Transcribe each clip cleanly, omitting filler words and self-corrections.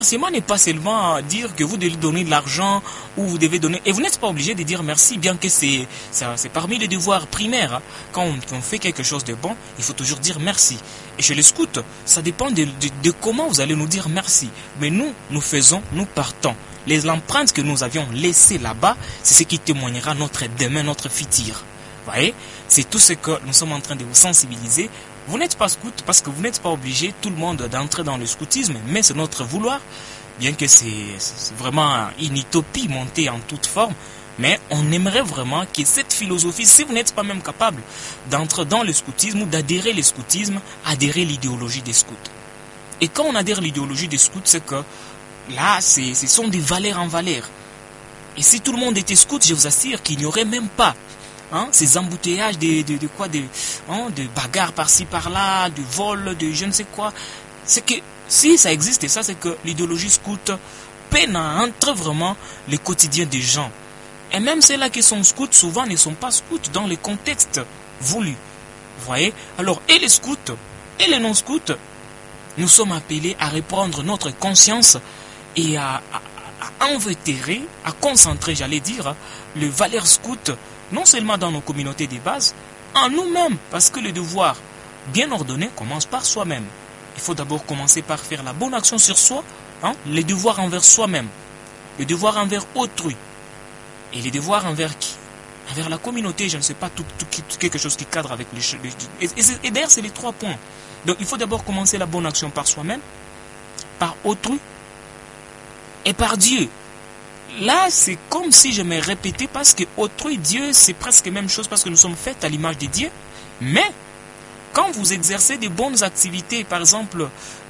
remerciement n'est pas seulement dire que vous devez donner de l'argent ou vous devez donner... Et vous n'êtes pas obligé de dire merci, bien que c'est parmi les devoirs primaires. Hein. Quand on fait quelque chose de bon, il faut toujours dire merci. Et chez les scouts, ça dépend de comment vous allez nous dire merci. Mais nous faisons, nous partons. Les empreintes que nous avions laissées là-bas, c'est ce qui témoignera notre demain, notre futur. Vous voyez, c'est tout ce que nous sommes en train de vous sensibiliser. Vous n'êtes pas scout parce que vous n'êtes pas obligé, tout le monde, d'entrer dans le scoutisme, mais c'est notre vouloir, bien que c'est vraiment une utopie montée en toute forme, mais on aimerait vraiment que cette philosophie, si vous n'êtes pas même capable d'entrer dans le scoutisme ou d'adhérer au scoutisme, adhérer l'idéologie des scouts. Et quand on adhère l'idéologie des scouts, c'est que là, ce sont des valeurs en valeurs. Et si tout le monde était scout, je vous assure qu'il n'y aurait même pas ces embouteillages de bagarres par-ci par-là, de vols, de je ne sais quoi. C'est que si ça existe, et ça c'est que l'idéologie scout peine à entrer vraiment le quotidien des gens. Et même ceux-là qui sont scouts, souvent ne sont pas scouts dans le contexte voulu. Vous voyez? Alors, et les scouts, et les non-scouts, nous sommes appelés à reprendre notre conscience et à invétérer, à concentrer, j'allais dire, les valeurs scouts, non seulement dans nos communautés de base, en nous-mêmes, parce que le devoir bien ordonné commence par soi-même. Il faut d'abord commencer par faire la bonne action sur soi, les devoirs envers soi-même, le devoir envers autrui, et les devoirs envers qui? Envers la communauté, je ne sais pas, quelque chose qui cadre avec les... Et d'ailleurs, c'est les 3 points. Donc, il faut d'abord commencer la bonne action par soi-même, par autrui, et par Dieu. Là, c'est comme si je me répétais parce que autrui, Dieu, c'est presque la même chose parce que nous sommes faits à l'image de Dieu. Mais, quand vous exercez de bonnes activités, par exemple,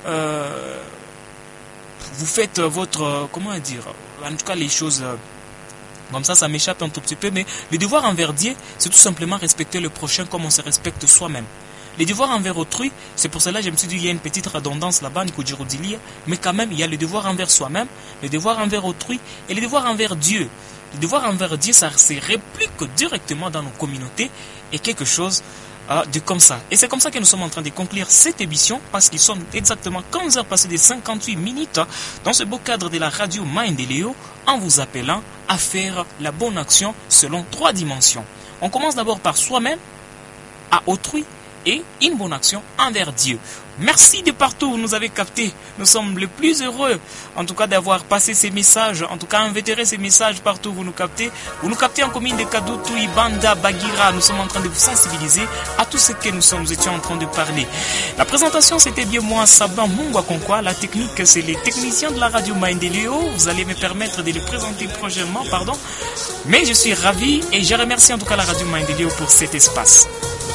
vous faites votre, comment dire, en tout cas les choses, comme ça m'échappe un tout petit peu, mais le devoir envers Dieu, c'est tout simplement respecter le prochain comme on se respecte soi-même. Les devoirs envers autrui, c'est pour cela que je me suis dit qu'il y a une petite redondance là-bas, mais quand même, il y a le devoir envers soi-même, le devoir envers autrui et le devoir envers Dieu. Le devoir envers Dieu, ça se réplique directement dans nos communautés et quelque chose de comme ça. Et c'est comme ça que nous sommes en train de conclure cette émission parce qu'ils sont exactement 15 heures passées de 58 minutes dans ce beau cadre de la radio Mind et Léo en vous appelant à faire la bonne action selon 3 dimensions. On commence d'abord par soi-même, à autrui, et une bonne action envers Dieu. Merci de partout où vous nous avez captés. Nous sommes les plus heureux, en tout cas, d'avoir passé ces messages, en tout cas, invétéré ces messages partout où vous nous captez. Vous nous captez en commune de Kadutu, Ibanda, Bagira. Nous sommes en train de vous sensibiliser à tout ce que nous étions en train de parler. La présentation, c'était bien moi, Saban Mungwa Konkwa. La technique, c'est les techniciens de la radio Mind et Léo. Vous allez me permettre de les présenter prochainement, pardon. Mais je suis ravi et je remercie en tout cas la radio Mind et Léo pour cet espace.